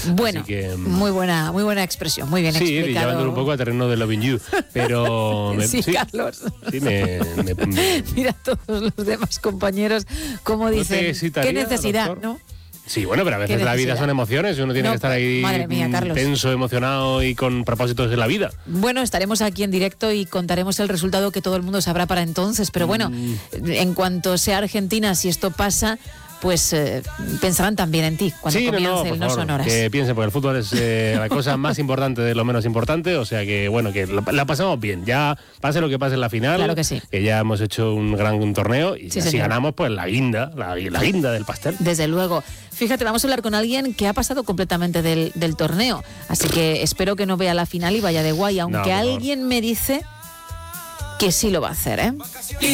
Bueno, muy buena expresión, muy bien explicado. Sí, llevándolo un poco a terreno de Loving You, pero... sí, Carlos. Sí, Mira a todos los demás compañeros cómo dicen, qué necesidad, doctor, ¿no? Sí, bueno, pero a veces la vida son emociones y uno tiene que estar ahí madre mía, Carlos, tenso, emocionado y con propósitos de la vida. Bueno, estaremos aquí en directo y contaremos el resultado que todo el mundo sabrá para entonces, pero bueno, en cuanto sea Argentina, si esto pasa, pues pensarán también en ti cuando comience el No Sonoras. Que piensen, porque el fútbol es la cosa más importante de lo menos importante, o sea que bueno, que la pasamos bien, ya pase lo que pase en la final, claro que sí, que ya hemos hecho un gran torneo y sí, si ganamos, pues la guinda del pastel. Desde luego. Fíjate, vamos a hablar con alguien que ha pasado completamente del torneo, así que espero que no vea la final y vaya de guay, aunque alguien me dice que sí lo va a hacer, ¿eh?